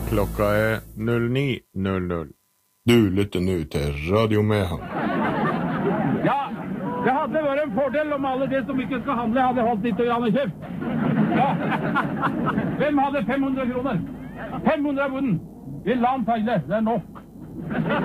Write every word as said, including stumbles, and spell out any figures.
Klokka er null ni null null. Du lytter nå til Radio Mehamn. Ja, det hadde vært en fordel om alle de som ikke skal handle hadde holdt litt grann i kjøpt. Ja. Hvem hadde fem hundre kroner? fem hundre av bunnen. Vi la han feile, det er nok.